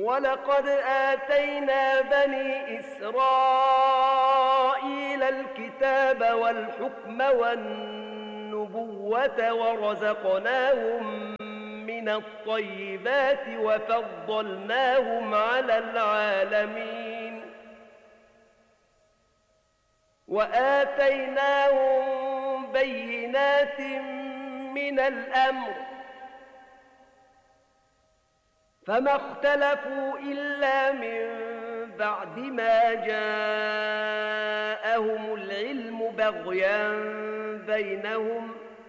ولقد آتينا بني إسرائيل الكتاب والحكم والنبوة ورزقناهم من الطيبات وفضلناهم على العالمين وآتيناهم بينات من الأمر فما اختلفوا إلا من بعد ما جاءهم العلم بغيا بينهم